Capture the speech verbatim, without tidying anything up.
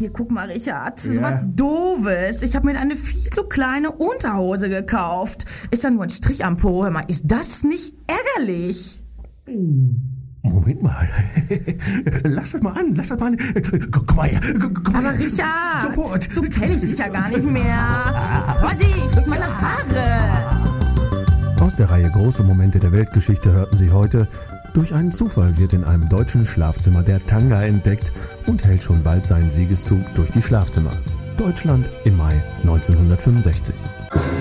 Hier, guck mal, Richard. So Ja. was Doofes. Ich habe mir eine viel zu kleine Unterhose gekauft. Ist da nur ein Strich am Po. Hör mal, ist das nicht ärgerlich? Moment mal. Lass das mal an, lass das mal an. Komm mal her. Komm mal Aber her. Richard, Sofort. so kenne ich dich ja gar nicht mehr. Vorsicht, meine Haare. Aus der Reihe Große Momente der Weltgeschichte hörten Sie heute: Durch einen Zufall wird in einem deutschen Schlafzimmer der Tanga entdeckt und hält schon bald seinen Siegeszug durch die Schlafzimmer. Deutschland im Mai neunzehnhundertfünfundsechzig.